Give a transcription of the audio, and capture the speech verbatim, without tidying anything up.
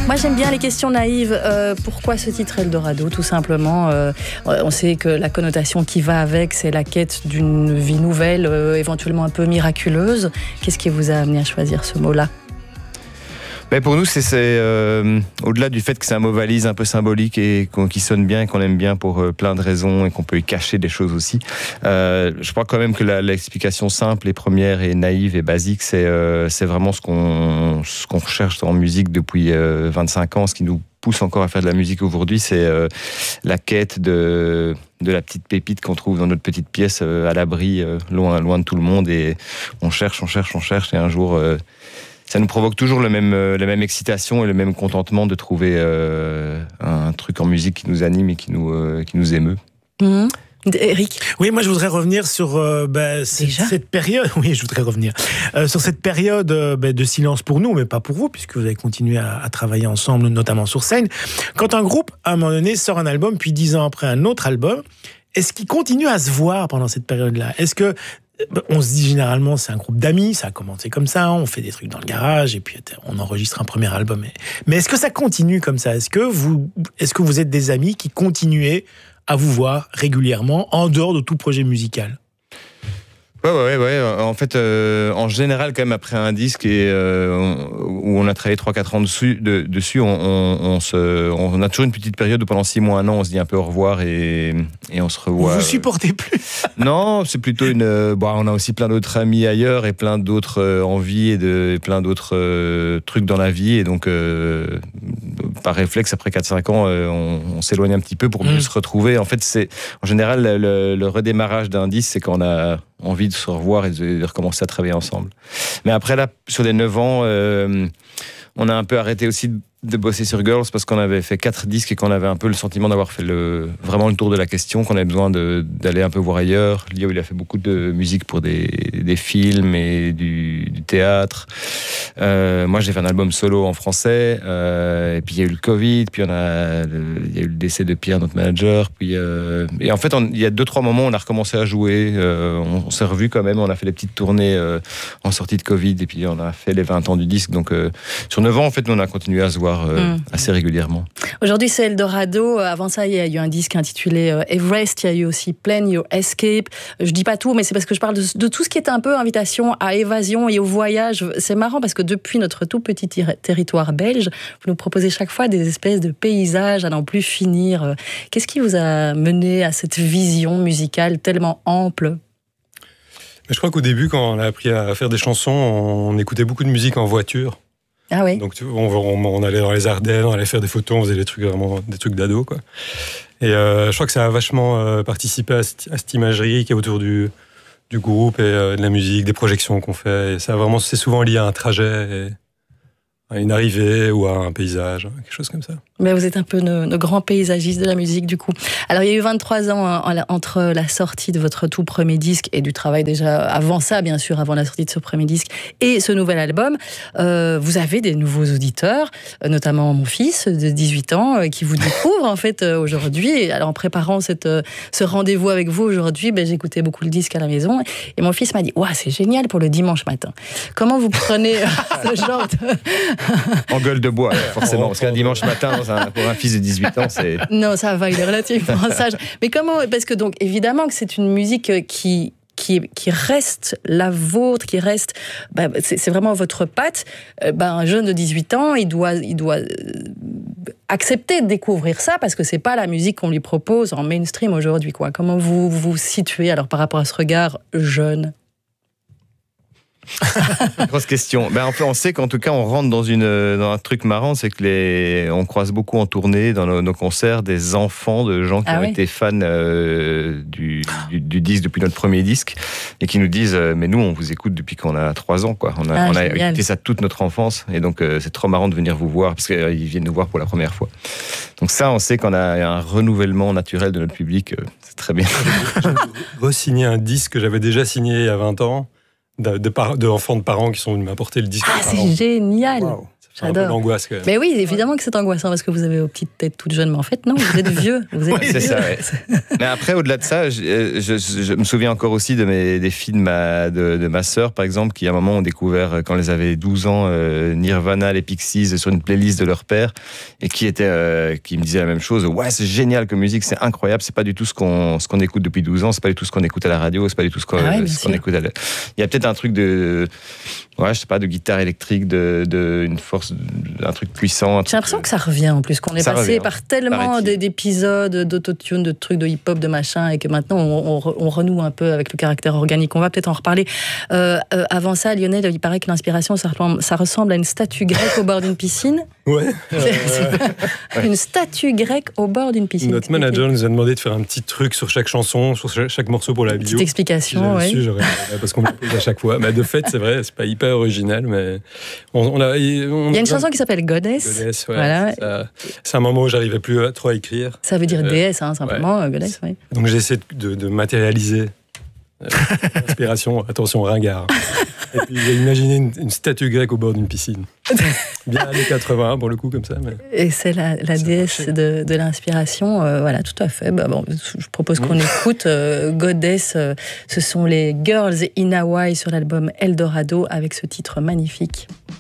Moi, j'aime bien les questions naïves. Euh, pourquoi ce titre Eldorado? Tout simplement, euh, on sait que la connotation qui va avec, c'est la quête d'une vie nouvelle, euh, éventuellement un peu miraculeuse. Qu'est-ce qui vous a amené à choisir ce mot-là? Mais pour nous, c'est, c'est euh, au-delà du fait que c'est un mot valise un peu symbolique et qui sonne bien et qu'on aime bien pour euh, plein de raisons et qu'on peut y cacher des choses aussi. Euh, je crois quand même que la, l'explication simple et première et naïve et basique, c'est, euh, c'est vraiment ce qu'on, ce qu'on recherche en musique depuis euh, vingt-cinq ans, ce qui nous pousse encore à faire de la musique aujourd'hui, c'est euh, la quête de, de la petite pépite qu'on trouve dans notre petite pièce euh, à l'abri, euh, loin, loin de tout le monde, et on cherche, on cherche, on cherche, et un jour... Euh, ça nous provoque toujours le même, euh, la même excitation et le même contentement de trouver euh, un truc en musique qui nous anime et qui nous, euh, qui nous émeut. Mmh. Eric? Oui, moi je voudrais revenir sur euh, bah, cette, cette période. Oui, je voudrais revenir euh, sur cette période euh, bah, de silence pour nous, mais pas pour vous, puisque vous avez continué à, à travailler ensemble, notamment sur scène. Quand un groupe, à un moment donné, sort un album, puis dix ans après un autre album, est-ce qu'il continue à se voir pendant cette période-là? Est-ce que on se dit généralement c'est un groupe d'amis, ça a commencé comme ça, on fait des trucs dans le garage et puis on enregistre un premier album. Mais est-ce que ça continue comme ça? Est-ce que vous, est-ce que vous êtes des amis qui continuez à vous voir régulièrement en dehors de tout projet musical? Ouais, ouais, ouais. En fait, euh, en général, quand même, après un disque et, euh, où on a travaillé trois quatre ans dessus, de, dessus on, on, on, se, on a toujours une petite période où pendant six mois, un an, on se dit un peu au revoir et, et on se revoit. Vous vous supportez plus? Non, c'est plutôt une... Bon, on a aussi plein d'autres amis ailleurs et plein d'autres euh, envies et, de, et plein d'autres euh, trucs dans la vie. Et donc, euh, par réflexe, après quatre cinq ans, euh, on, on s'éloigne un petit peu pour mieux mmh. se retrouver. En fait, c'est en général, le, le redémarrage d'un disque, c'est quand on a envie de se revoir et de recommencer à travailler ensemble. Mais après, là, sur les neuf ans, euh, on a un peu arrêté aussi de, de bosser sur Girls parce qu'on avait fait quatre disques et qu'on avait un peu le sentiment d'avoir fait le, vraiment le tour de la question, qu'on avait besoin de, d'aller un peu voir ailleurs. Lio, il a fait beaucoup de musique pour des, des films et du, du théâtre. Euh, moi, j'ai fait un album solo en français. Euh, et puis, il y a eu le Covid. Puis, on a, il y a eu le décès de Pierre, notre manager. Puis, euh, et en fait, on, il y a deux, trois moments où on a recommencé à jouer. Euh, on, on s'est revus quand même. On a fait les petites tournées euh, en sortie de Covid. Et puis, on a fait les vingt ans du disque. Donc, euh, sur neuf ans, en fait, on a continué à se voir euh, mmh. assez régulièrement. Aujourd'hui, c'est Eldorado. Avant ça, il y a eu un disque intitulé euh, Everest. Il y a eu aussi Plan Your Escape. Je dis pas tout, mais c'est parce que je parle de, de tout ce qui est un peu invitation à évasion et au voyage. C'est marrant parce que depuis notre tout petit territoire belge, vous nous proposez chaque fois des espèces de paysages à n'en plus finir. Qu'est-ce qui vous a mené à cette vision musicale tellement ample? Je crois qu'au début, quand on a appris à faire des chansons, on écoutait beaucoup de musique en voiture. Ah oui. Donc on, on, on allait dans les Ardennes, on allait faire des photos, on faisait des trucs vraiment des trucs d'ado, quoi. Et euh, je crois que ça a vachement euh, participé à, cette, à cette imagerie qui est autour du du groupe et euh, de la musique, des projections qu'on fait. Et ça vraiment, c'est souvent lié à un trajet, et à une arrivée ou à un paysage, quelque chose comme ça. Mais vous êtes un peu nos, nos grands paysagistes de la musique, du coup. Alors, il y a eu vingt-trois ans hein, entre la sortie de votre tout premier disque et du travail déjà avant ça, bien sûr, avant la sortie de ce premier disque, et ce nouvel album. Euh, vous avez des nouveaux auditeurs, notamment mon fils de dix-huit ans, euh, qui vous découvre en fait euh, aujourd'hui. Alors, en préparant cette, euh, ce rendez-vous avec vous aujourd'hui, ben, j'écoutais beaucoup le disque à la maison, et mon fils m'a dit « Ouah, c'est génial pour le dimanche matin ». Comment vous prenez euh, ce genre de... En gueule de bois, forcément, parce qu'un dimanche matin, pour un fils de dix-huit ans, c'est... Non, ça va, il est relativement sage. Mais comment... Parce que, donc, évidemment que c'est une musique qui... Qui, qui reste la vôtre, qui reste... Bah, c'est, c'est vraiment votre patte. Euh, bah, un jeune de dix-huit ans, il doit, il doit accepter de découvrir ça, parce que c'est pas la musique qu'on lui propose en mainstream aujourd'hui, quoi. Comment vous vous situez, alors, par rapport à ce regard jeune ? Grosse question. Ben, en fait, on sait qu'en tout cas, on rentre dans, une, dans un truc marrant, c'est que les, on croise beaucoup en tournée, dans nos, nos concerts, des enfants de gens qui ah ont oui. été fans euh, du, du, du disque depuis notre premier disque, et qui nous disent euh, mais nous, on vous écoute depuis qu'on a trois ans, quoi. On a, ah, on a écouté ça toute notre enfance, et donc euh, c'est trop marrant de venir vous voir, parce qu'ils euh, viennent nous voir pour la première fois. Donc ça, on sait qu'on a un renouvellement naturel de notre public, euh, c'est très bien. J'ai re-signé un disque que j'avais déjà signé il y a vingt ans, De, de, par, de enfants de parents qui sont venus m'apporter le disque. Ah, c'est génial! Wow. C'est un peu d'angoisse quand même. Mais oui, évidemment que c'est angoissant parce que vous avez vos petites têtes toutes jeunes, mais en fait non, vous êtes vieux. Vous êtes oui, vieux. c'est ça. Ouais. Mais après, au-delà de ça, je, je, je me souviens encore aussi de mes, des filles de ma, de, de ma sœur, par exemple, qui à un moment ont découvert, quand elles avaient douze ans, euh, Nirvana, les Pixies, sur une playlist de leur père, et qui était, euh, qui me disait la même chose. Ouais, c'est génial comme musique, c'est incroyable. C'est pas du tout ce qu'on, ce qu'on écoute depuis douze ans. C'est pas du tout ce qu'on écoute à la radio. C'est pas du tout ce qu'on, ah ouais, ce qu'on écoute à la... Il y a peut-être un truc de, ouais, je sais pas, de guitare électrique, de, de une force, un truc puissant. J'ai l'impression que ça revient en plus, qu'on est ça passé revient, par tellement d'épisodes d'autotune, de trucs de hip-hop, de machin, et que maintenant on, on, on renoue un peu avec le caractère organique. On va peut-être en reparler. Euh, euh, avant ça, Lionel, il paraît que l'inspiration, ça, ça ressemble à une statue grecque au bord d'une piscine. Ouais. Euh, une statue grecque au bord d'une piscine. Notre manager nous a demandé de faire un petit truc sur chaque chanson, sur chaque, chaque morceau pour la bio. Petite explication, oui. Su, parce qu'on me pose à chaque fois. Mais de fait, c'est vrai, c'est pas hyper original, mais on, on a. On, il y a une chanson qui s'appelle Goddess. Goddess, ouais. Voilà. Ça, c'est un moment où j'arrivais plus à, trop à écrire. Ça veut dire euh, déesse, hein, simplement, ouais. Goddess, oui. Donc j'ai essayé de, de matérialiser euh, l'inspiration. Attention, ringard. Et puis j'ai imaginé une, une statue grecque au bord d'une piscine. Bien années quatre-vingts pour le coup, comme ça. Mais... Et c'est la, la déesse de, de l'inspiration. Euh, voilà, tout à fait. Bah, bon, je propose qu'on mmh. écoute euh, Goddess. Euh, ce sont les Girls in Hawaii sur l'album Eldorado avec ce titre magnifique.